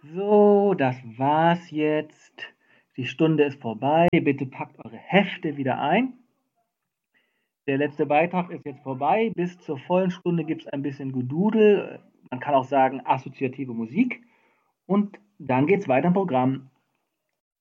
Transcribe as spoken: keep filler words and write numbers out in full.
So, das war's jetzt. Die Stunde ist vorbei. Bitte packt eure Hefte wieder ein. Der letzte Beitrag ist jetzt vorbei. Bis zur vollen Stunde gibt es ein bisschen Gedudel. Man kann auch sagen assoziative Musik. Und dann geht's weiter im Programm.